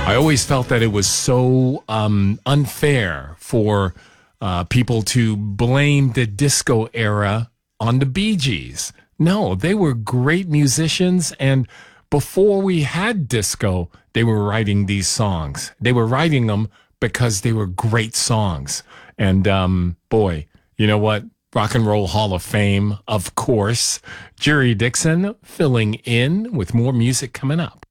I always felt that it was so unfair for people to blame the disco era on the Bee Gees. No, they were great musicians, and before we had disco, they were writing these songs. They were writing them because they were great songs. And boy, you know what? Rock and Roll Hall of Fame, of course. Jerry Dixon filling in with more music coming up.